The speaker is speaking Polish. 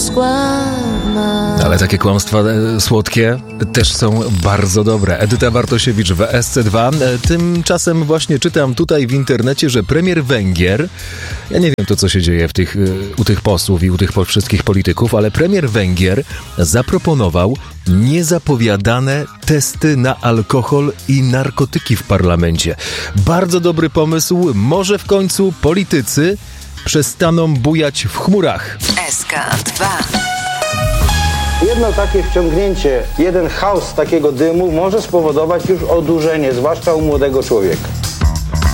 skłamać. Ale takie kłamstwa słodkie też są bardzo dobre. Edyta Bartosiewicz w SC2. Tymczasem właśnie czytam tutaj w internecie, że premier Węgier, ja nie wiem to co się dzieje u tych posłów i u tych wszystkich polityków, ale premier Węgier zaproponował niezapowiadane testy na alkohol i narkotyki w parlamencie. Bardzo dobry pomysł. Może w końcu politycy przestaną bujać w chmurach. SK2. Jedno takie wciągnięcie, jeden haus takiego dymu może spowodować już odurzenie, zwłaszcza u młodego człowieka.